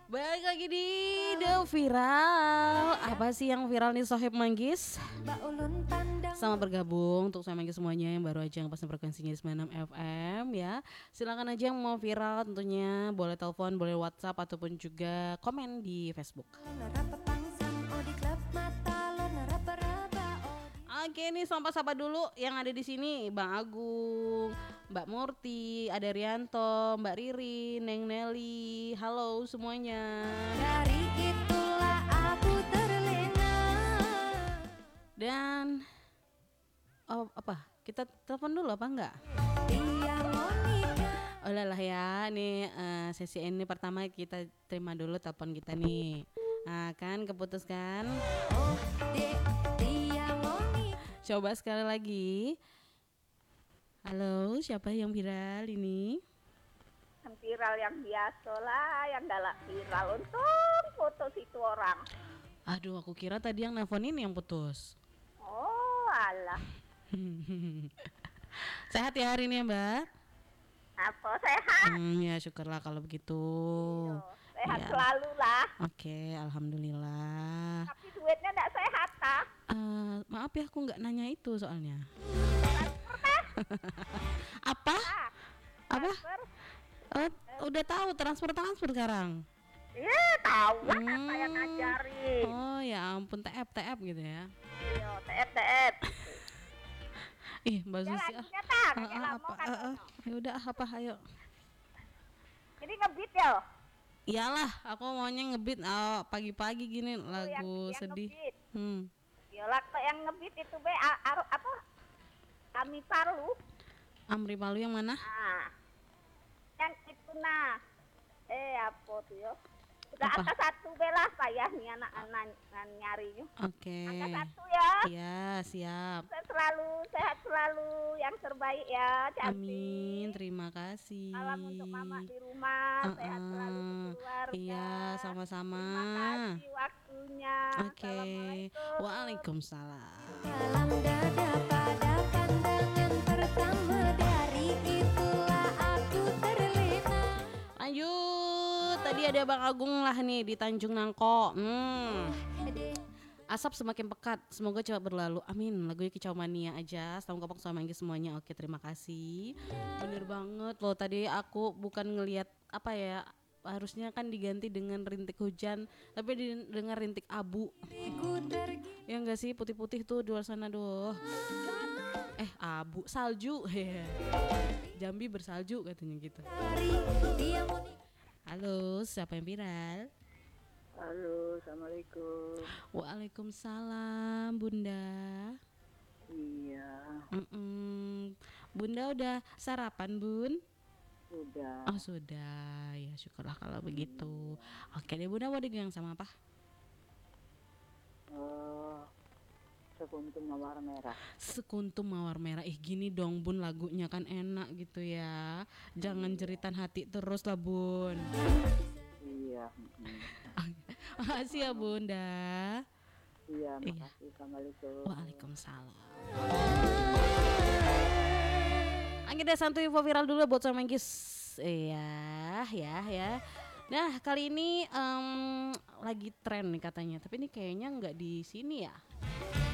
Balik lagi di The Viral. Apa sih yang viral nih Sohib Manggis? Selamat bergabung untuk saya Manggis semuanya yang baru aja ngepasang frekuensinya di 96 FM ya. Silakan aja yang mau viral tentunya boleh telepon, boleh WhatsApp ataupun juga komen di Facebook. Oke nih sapa dulu yang ada di sini, Bang Agung, Mbak Murti, ada Rianto, Mbak Riri, Neng Nelly. Halo semuanya. Dari itulah aku terlena. Dan apa? Kita telepon dulu apa enggak? Oh lah ya, nih sesi ini pertama kita terima dulu telepon kita nih. Nah, kan keputus kan? Coba sekali lagi. Halo, siapa yang viral ini? Yang viral yang biasa lah, yang galak viral untuk foto situ orang. Aduh, aku kira tadi yang nelfon ini yang putus. Oh, alah. Sehat ya hari ini ya, Mbak? Apa sehat? Ya syukurlah kalau begitu. Sehat ya. Selalu lah. Oke, alhamdulillah. Tapi duitnya enggak sehat, tak? Maaf ya, aku nggak nanya itu soalnya. Apa? Apa? Udah tahu transfer sekarang. Iya, tahu lah saya ngajarin. Oh ya ampun, TF gitu ya. Iya, TF. Ih, Mbak Susi. Ya udah apa ayo. Jadi ngebit ya? Iyalah, aku maunya ngebit pagi-pagi gini lagu yang sedih. Iyalah kok yang ngebit itu be apa? Kami Palu. Amri Palu yang mana? Yang itu apa tuh ya? Udah angka 1 belah payah nih anak-anak nyarinya. Oke. Angka 1 ya. Iya, siap. Sehat selalu, yang terbaik ya, cantik. Amin, terima kasih. Salam untuk mama di rumah, sehat selalu di keluarga. Iya, sama-sama. Terima kasih waktunya. Oke. Waalaikumsalam. Salam dada pada pandangan pertama, dari itulah aku terlena. Lanjut, tadi ada Bang Agung lah nih di Tanjung Nangko. Asap semakin pekat, semoga cepat berlalu. Amin. Lagunya Kicau Mania aja. Salam kopok sama Manggis semuanya. Oke, terima kasih. Bener banget loh. Tadi aku bukan ngelihat apa ya. Harusnya kan diganti dengan rintik hujan, tapi dengan rintik abu. Ya enggak sih, putih-putih tuh di luar sana doh. Abu, salju. Jambi bersalju katanya gitu. Halo, siapa yang viral? Halo, assalamualaikum. Waalaikumsalam, Bunda. Iya. Bunda udah sarapan, Bun? Sudah. Oh sudah, ya syukurlah kalau begitu. Oke deh, Bunda mau digoyang sama apa? Sekuntum mawar merah. Sekuntum mawar merah. Gini dong Bun, lagunya kan enak gitu ya. Jangan jeritan hati terus lah Bun. Iya. Makasih ya Bunda. Iya, makasih. Assalamualaikum. Waalaikumsalam. Deh santuy info viral dulu buat sama Manggis. Iya, ya. Nah kali ini lagi tren nih katanya, tapi ini kayaknya nggak di sini ya.